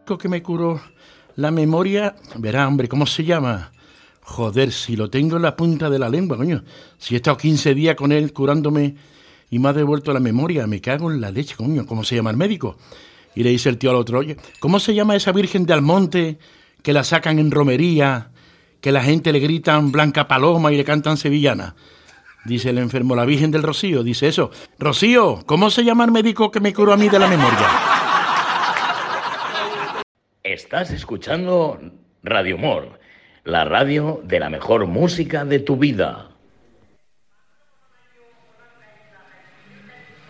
médico que me curó la memoria, verá, hombre, ¿cómo se llama? Joder, si lo tengo en la punta de la lengua, coño. Si he estado 15 días con él curándome y me ha devuelto la memoria, me cago en la leche, coño. ¿Cómo se llama el médico? Y le dice el tío al otro, oye, ¿cómo se llama esa Virgen de Almonte que la sacan en romería, que la gente le gritan Blanca Paloma y le cantan sevillana? Dice el enfermo, la Virgen del Rocío. Dice eso, Rocío, ¿cómo se llama el médico que me curó a mí de la memoria? Estás escuchando Radio Humor, la radio de la mejor música de tu vida.